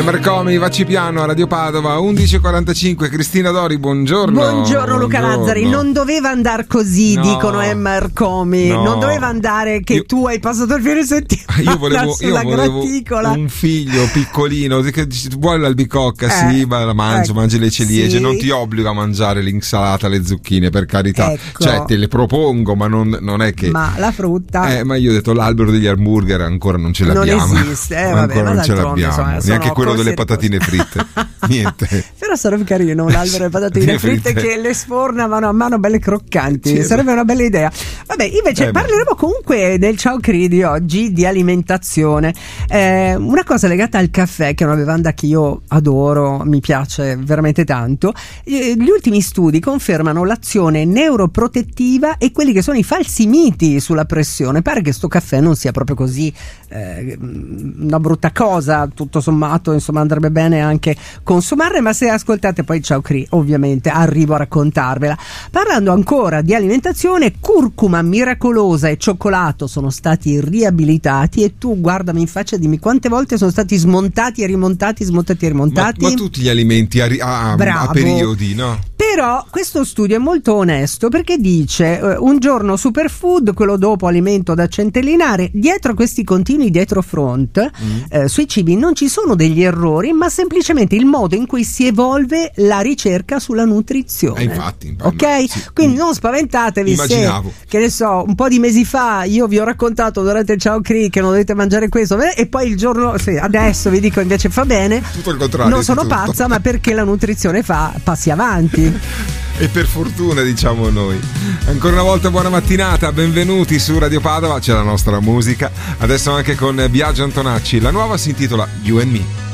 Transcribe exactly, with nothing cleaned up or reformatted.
E Marcomi, vacci piano a Radio Padova, undici e quarantacinque. Cristina Dori, buongiorno. Buongiorno Luca buongiorno. Lazzari. Non doveva andare così, no, dicono Emma Marcomi. no. Non doveva andare che io, tu hai passato il fine settimana io volevo, sulla io volevo graticola. un figlio piccolino che dici, vuoi l'albicocca? Eh, sì, ma la mangio, ecco, mangi le ciliegie. sì. Non ti obbligo a mangiare l'insalata, le zucchine, per carità. Ecco. Cioè, te le propongo, ma non, non è che. Ma la frutta. Eh, ma io ho detto l'albero degli hamburger ancora non ce l'abbiamo. Non esiste, eh, vabbè, ancora ma non ce d'altronde, l'abbiamo. insomma, Neanche sono quello delle corsi e patatine fritte. Niente. Però sarebbe carino un albero di patatine fritte che le sforna mano a mano belle croccanti. Sì, sarebbe una bella idea. Vabbè, invece eh, parleremo comunque del Ciao Cri di oggi di alimentazione. Eh, una cosa legata al caffè, che è una bevanda che io adoro, mi piace veramente tanto. Eh, gli ultimi studi confermano l'azione neuroprotettiva e quelli che sono i falsi miti sulla pressione. Pare che sto caffè non sia proprio così eh, una brutta cosa, tutto sommato, insomma, andrebbe bene anche consumarne, ma se ascoltate poi Ciao Cri, ovviamente arrivo a raccontarvela. Parlando ancora di alimentazione, curcuma miracolosa e cioccolato sono stati riabilitati, e tu guardami in faccia e dimmi quante volte sono stati smontati e rimontati, smontati e rimontati. Ma, ma tutti gli alimenti a, a, a periodi, no? Però questo studio è molto onesto, perché dice eh, un giorno superfood, quello dopo alimento da centellinare. Dietro questi continui dietro front mm. eh, sui cibi non ci sono degli errori, ma semplicemente il modo in cui si evolve la ricerca sulla nutrizione. Eh, infatti, ok? Sì. Quindi non spaventatevi Immaginavo. se, che ne so, un po' di mesi fa io vi ho raccontato durante il Ciao Cri che non dovete mangiare questo, eh, e poi il giorno, sì, adesso vi dico invece fa bene. Tutto il contrario. Non sono tutto. pazza, ma perché la nutrizione fa passi avanti. E per fortuna, diciamo noi. Ancora una volta buona mattinata, benvenuti su Radio Padova, c'è la nostra musica. Adesso anche con Biagio Antonacci, la nuova si intitola You and Me.